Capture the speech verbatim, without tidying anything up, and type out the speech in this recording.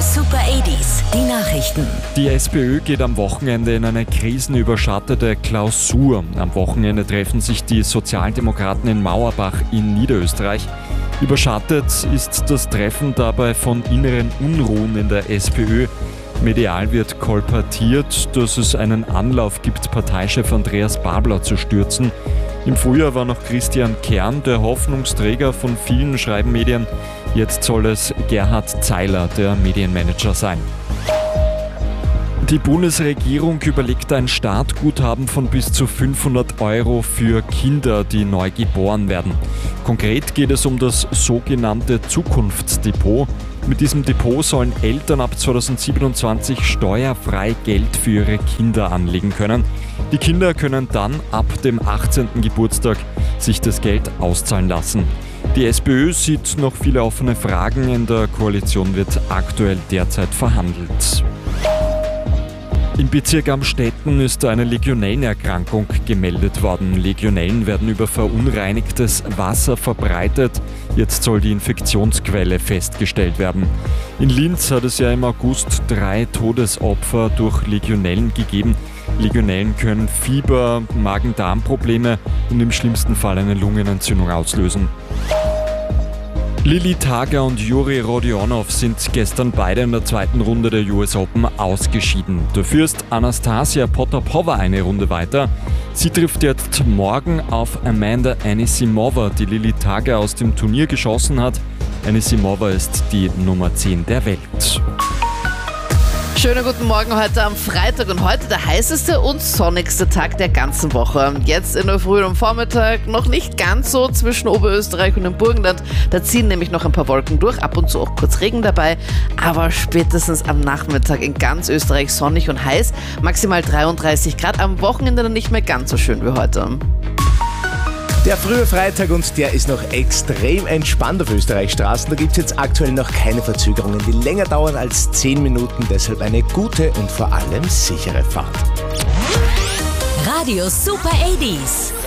Super achtziger, die Nachrichten. Die SPÖ geht am Wochenende in eine krisenüberschattete Klausur. Am Wochenende treffen sich die Sozialdemokraten in Mauerbach in Niederösterreich. Überschattet ist das Treffen dabei von inneren Unruhen in der SPÖ. Medial wird kolportiert, dass es einen Anlauf gibt, Parteichef Andreas Babler zu stürzen. Im Frühjahr war noch Christian Kern der Hoffnungsträger von vielen, schreiben Medien. Jetzt soll es Gerhard Zeiler, der Medienmanager, sein. Die Bundesregierung überlegt ein Startguthaben von bis zu fünfhundert Euro für Kinder, die neu geboren werden. Konkret geht es um das sogenannte Zukunftsdepot. Mit diesem Depot sollen Eltern ab zweitausendsiebenundzwanzig steuerfrei Geld für ihre Kinder anlegen können. Die Kinder können dann ab dem achtzehnten Geburtstag sich das Geld auszahlen lassen. Die SPÖ sieht noch viele offene Fragen. In der Koalition wird aktuell derzeit verhandelt. Im Bezirk Amstetten ist eine Legionellenerkrankung gemeldet worden. Legionellen werden über verunreinigtes Wasser verbreitet. Jetzt soll die Infektionsquelle festgestellt werden. In Linz hat es ja im August drei Todesopfer durch Legionellen gegeben. Legionellen können Fieber, Magen-Darm-Probleme und im schlimmsten Fall eine Lungenentzündung auslösen. Lili Tager und Juri Rodionov sind gestern beide in der zweiten Runde der U S Open ausgeschieden. Dafür ist Anastasia Potapova eine Runde weiter. Sie trifft jetzt morgen auf Amanda Anisimova, die Lili Tager aus dem Turnier geschossen hat. Anisimova ist die Nummer zehn der Welt. Schönen guten Morgen heute am Freitag und heute der heißeste und sonnigste Tag der ganzen Woche. Jetzt in der Früh und am Vormittag noch nicht ganz so zwischen Oberösterreich und dem Burgenland. Da ziehen nämlich noch ein paar Wolken durch, ab und zu auch kurz Regen dabei. Aber spätestens am Nachmittag in ganz Österreich sonnig und heiß. Maximal dreiunddreißig Grad, am Wochenende dann nicht mehr ganz so schön wie heute. Der frühe Freitag und der ist noch extrem entspannt auf Österreichs Straßen. Da gibt es jetzt aktuell noch keine Verzögerungen, die länger dauern als zehn Minuten. Deshalb eine gute und vor allem sichere Fahrt. Radio Super achtziger.